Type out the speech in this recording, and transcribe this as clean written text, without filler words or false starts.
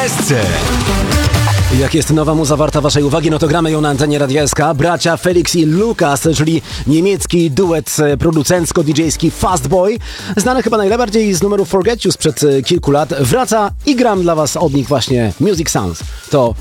SC. Jak jest nowa muza warta waszej uwagi, no to gramy ją na antenie Radia SK. Bracia Felix i Lukas, czyli niemiecki duet producencko-djski Fast Boy, znany chyba najbardziej z numeru Forget You sprzed kilku lat, wraca i gram dla was od nich właśnie Music Sounds. To